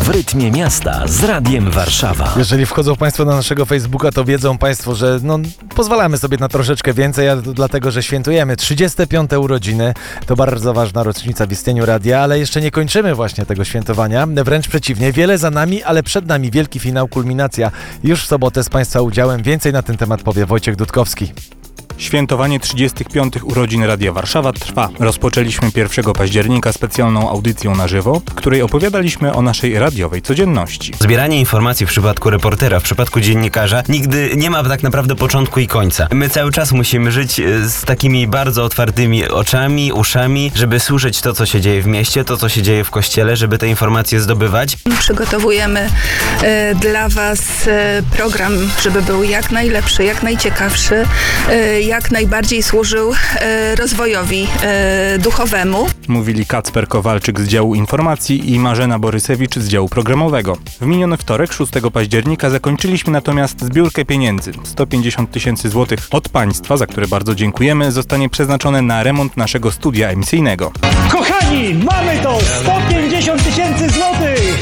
W rytmie miasta z Radiem Warszawa. Jeżeli wchodzą Państwo na naszego Facebooka, to wiedzą Państwo, że pozwalamy sobie na troszeczkę więcej, dlatego że świętujemy 35. urodziny. To bardzo ważna rocznica w istnieniu radia, ale jeszcze nie kończymy właśnie tego świętowania. Wręcz przeciwnie, wiele za nami, ale przed nami wielki finał, kulminacja. Już w sobotę z Państwa udziałem. Więcej na ten temat powie Wojciech Dudkowski. Świętowanie 35. urodzin Radia Warszawa trwa. Rozpoczęliśmy 1 października specjalną audycją na żywo, w której opowiadaliśmy o naszej radiowej codzienności. Zbieranie informacji w przypadku reportera, w przypadku dziennikarza nigdy nie ma tak naprawdę początku i końca. My cały czas musimy żyć z takimi bardzo otwartymi oczami, uszami, żeby słyszeć to, co się dzieje w mieście, to, co się dzieje w kościele, żeby te informacje zdobywać. Przygotowujemy dla Was program, żeby był jak najlepszy, jak najciekawszy, jak najbardziej służył rozwojowi duchowemu. Mówili Kacper Kowalczyk z działu informacji i Marzena Borysewicz z działu programowego. W miniony wtorek, 6 października, zakończyliśmy natomiast zbiórkę pieniędzy. 150 000 złotych od państwa, za które bardzo dziękujemy, zostanie przeznaczone na remont naszego studia emisyjnego. Kochani, mamy to! 150 000 złotych!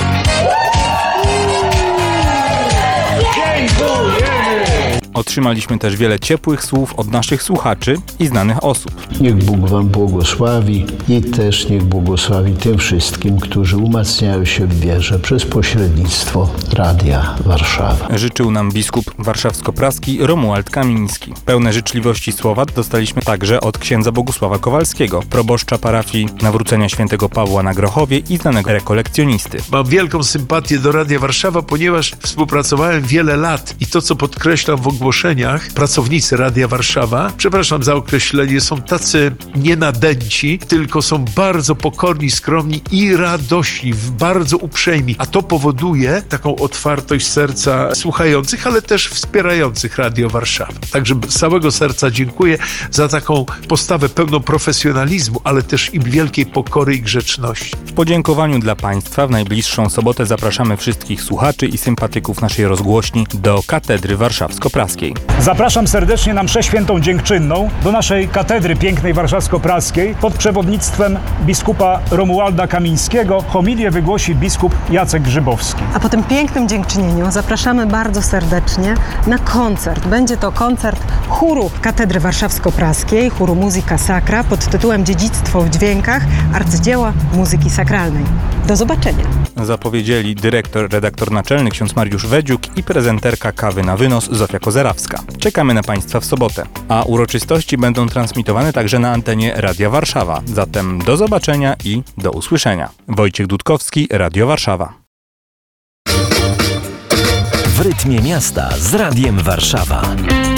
Dziękujemy! Otrzymaliśmy też wiele ciepłych słów od naszych słuchaczy i znanych osób. Niech Bóg Wam błogosławi i też niech błogosławi tym wszystkim, którzy umacniają się w wierze przez pośrednictwo Radia Warszawa. Życzył nam biskup warszawsko-praski Romuald Kamiński. Pełne życzliwości słowa dostaliśmy także od księdza Bogusława Kowalskiego, proboszcza parafii Nawrócenia Świętego Pawła na Grochowie i znanego rekolekcjonisty. Mam wielką sympatię do Radia Warszawa, ponieważ współpracowałem wiele lat i to, co podkreślam w ogłoszeniach, pracownicy Radia Warszawa, przepraszam za określenie, są tacy nienadęci, tylko są bardzo pokorni, skromni i radośni, bardzo uprzejmi, a to powoduje taką otwartość serca słuchających, ale też wspierających Radio Warszawa. Także z całego serca dziękuję za taką postawę pełną profesjonalizmu, ale też i wielkiej pokory i grzeczności. W podziękowaniu dla Państwa w najbliższą sobotę zapraszamy wszystkich słuchaczy i sympatyków naszej rozgłośni do Katedry Warszawsko-Praskiej. Zapraszam serdecznie na mszę świętą dziękczynną do naszej katedry pięknej warszawsko-praskiej pod przewodnictwem biskupa Romualda Kamińskiego. Homilię wygłosi biskup Jacek Grzybowski. A po tym pięknym dziękczynieniu zapraszamy bardzo serdecznie na koncert. Będzie to koncert chóru Katedry Warszawsko-Praskiej, chóru Musica Sacra pod tytułem Dziedzictwo w dźwiękach, arcydzieła muzyki sakralnej. Do zobaczenia. Zapowiedzieli dyrektor, redaktor naczelny ksiądz Mariusz Wedziuk i prezenterka Kawy na wynos Zofia Kozerawska. Czekamy na Państwa w sobotę, a uroczystości będą transmitowane także na antenie Radia Warszawa. Zatem do zobaczenia i do usłyszenia. Wojciech Dudkowski, Radio Warszawa. W rytmie miasta z Radiem Warszawa.